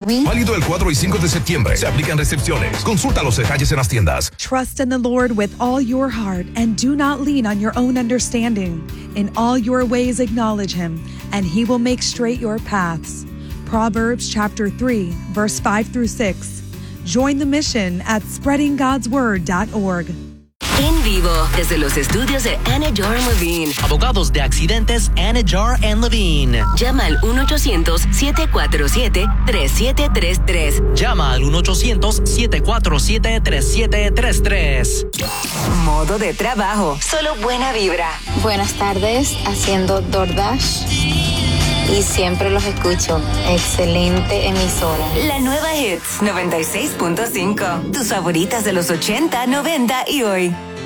Halloween. Válido el 4 y 5 de septiembre. Se aplican restricciones. Consulta los detalles en las tiendas. Trust in the Lord with all your heart and do not lean on your own understanding. In all your ways acknowledge him, and he will make straight your paths. Proverbs chapter 3, verse 5 through 6. Join the mission at spreadinggodsword.org. En vivo, desde los estudios de Anajar Levine. Abogados de accidentes Anajar Levine. Llama al 1-800-747-3733. Llama al 1-800-747-3733. Modo de trabajo. Solo buena vibra. Buenas tardes, haciendo DoorDash. Y siempre los escucho. Excelente emisora. La nueva Hits 96.5. Tus favoritas de los 80, 90 y hoy.